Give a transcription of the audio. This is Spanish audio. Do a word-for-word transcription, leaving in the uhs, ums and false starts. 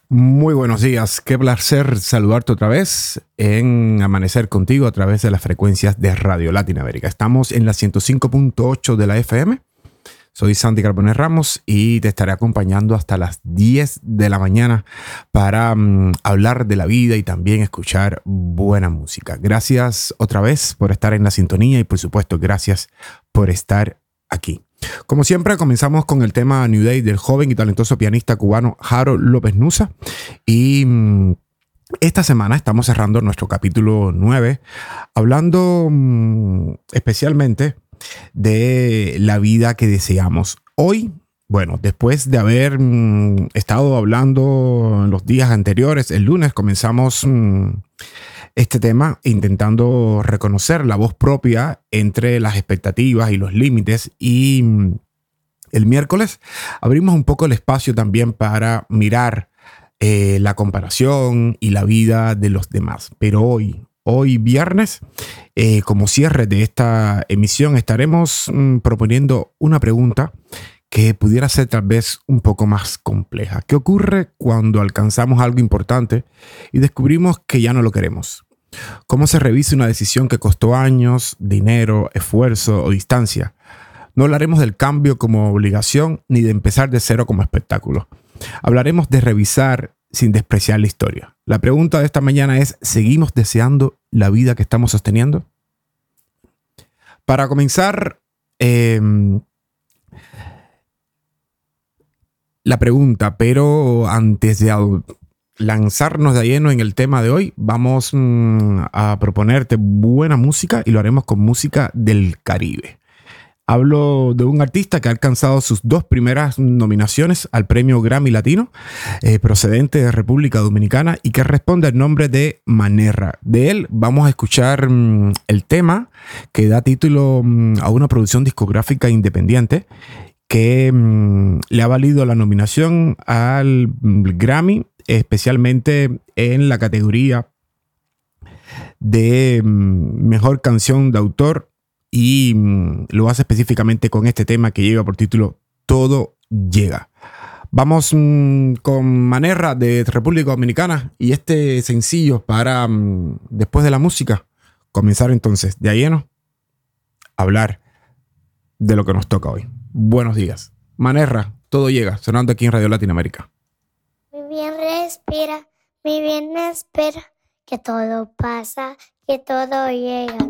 Muy buenos días, qué placer saludarte otra vez en Amanecer Contigo a través de las frecuencias de Radio Latinoamérica. Estamos en la ciento cinco punto ocho de la F M. Soy Sandy Carbonell Ramos y te estaré acompañando hasta las diez de la mañana para um, hablar de la vida y también escuchar buena música. Gracias otra vez por estar en la sintonía y por supuesto gracias por estar aquí. Como siempre, comenzamos con el tema New Day del joven y talentoso pianista cubano Harold López Nussa. Y mmm, esta semana estamos cerrando nuestro capítulo nueve, hablando mmm, especialmente de la vida que deseamos. Hoy, bueno, después de haber mmm, estado hablando en los días anteriores, el lunes comenzamos mmm, este tema intentando reconocer la voz propia entre las expectativas y los límites, y el miércoles abrimos un poco el espacio también para mirar eh, la comparación y la vida de los demás. Pero hoy, hoy viernes, eh, como cierre de esta emisión, estaremos mm, proponiendo una pregunta que pudiera ser tal vez un poco más compleja. ¿Qué ocurre cuando alcanzamos algo importante y descubrimos que ya no lo queremos? ¿Cómo se revisa una decisión que costó años, dinero, esfuerzo o distancia? No hablaremos del cambio como obligación ni de empezar de cero como espectáculo. Hablaremos de revisar sin despreciar la historia. La pregunta de esta mañana es: ¿seguimos deseando la vida que estamos sosteniendo? Para comenzar, eh, la pregunta, pero antes de lanzarnos de lleno en el tema de hoy, vamos mmm, a proponerte buena música y lo haremos con música del Caribe. Hablo de un artista que ha alcanzado sus dos primeras nominaciones al premio Grammy Latino, eh, procedente de República Dominicana y que responde al nombre de Manerra. De él vamos a escuchar mmm, el tema que da título mmm, a una producción discográfica independiente que mmm, le ha valido la nominación al Grammy, especialmente en la categoría de mmm, mejor canción de autor, y mmm, lo hace específicamente con este tema que lleva por título Todo Llega. Vamos mmm, con Manerra de República Dominicana y este sencillo para, mmm, después de la música, comenzar entonces de a lleno a hablar de lo que nos toca hoy. Buenos días. Manerra, Todo Llega, sonando aquí en Radio Latinoamérica. Mi bien respira, mi bien espera, que todo pasa, que todo llega.